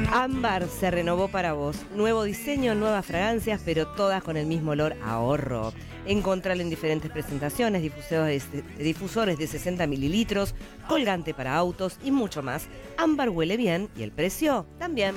Ámbar se renovó para vos. Nuevo diseño, nuevas fragancias, pero todas con el mismo olor a ahorro. Encontralo en diferentes presentaciones, difusores de 60 mililitros, colgante para autos y mucho más. Ámbar huele bien y el precio también.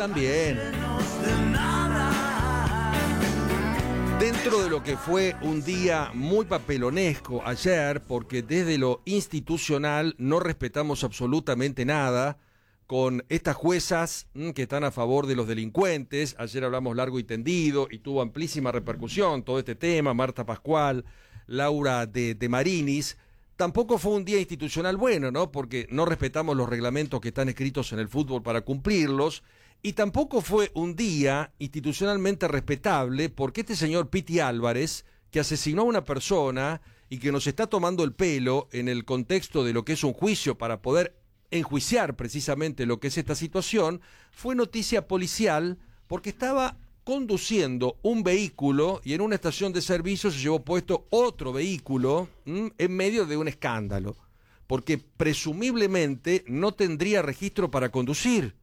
Dentro de lo que fue un día muy papelonesco ayer, porque desde lo institucional no respetamos absolutamente nada, con estas juezas que están a favor de los delincuentes. Ayer hablamos largo y tendido y tuvo amplísima repercusión todo este tema, Marta Pascual, Laura de Marinis. Tampoco fue un día institucional bueno, ¿no? Porque no respetamos los reglamentos que están escritos en el fútbol para cumplirlos, y tampoco fue un día institucionalmente respetable porque este señor Piti Álvarez, que asesinó a una persona y que nos está tomando el pelo en el contexto de lo que es un juicio para poder enjuiciar precisamente lo que es esta situación, fue noticia policial porque estaba conduciendo un vehículo y en una estación de servicio se llevó puesto otro vehículo en medio de un escándalo, porque presumiblemente no tendría registro para conducir.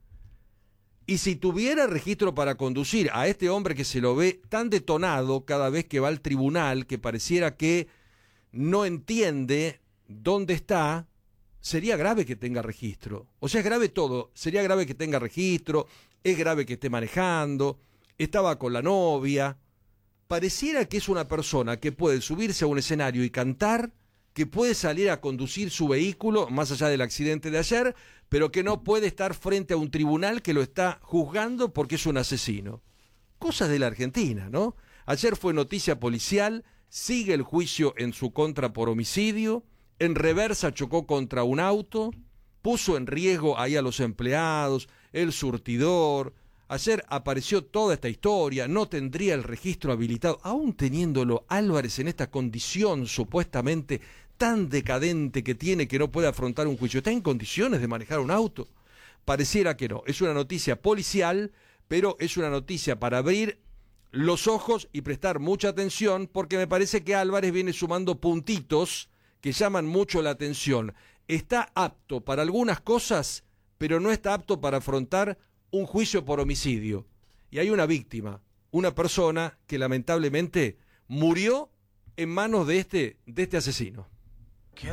Y si tuviera registro para conducir a este hombre que se lo ve tan detonado cada vez que va al tribunal, que pareciera que no entiende dónde está, sería grave que tenga registro. O sea, es grave todo. Sería grave que tenga registro, es grave que esté manejando, estaba con la novia. Pareciera que es una persona que puede subirse a un escenario y cantar, que puede salir a conducir su vehículo, más allá del accidente de ayer, pero que no puede estar frente a un tribunal que lo está juzgando porque es un asesino. Cosas de la Argentina, ¿no? Ayer fue noticia policial, sigue el juicio en su contra por homicidio. En reversa chocó contra un auto, puso en riesgo ahí a los empleados, el surtidor. Ayer apareció toda esta historia, no tendría el registro habilitado, aún teniéndolo Álvarez en esta condición supuestamente tan decadente que tiene, que no puede afrontar un juicio. ¿Está en condiciones de manejar un auto? Pareciera que no. Es una noticia policial, pero es una noticia para abrir los ojos y prestar mucha atención, porque me parece que Álvarez viene sumando puntitos que llaman mucho la atención. Está apto para algunas cosas, pero no está apto para afrontar un juicio por homicidio. Y hay una víctima, una persona que lamentablemente murió en manos de este asesino.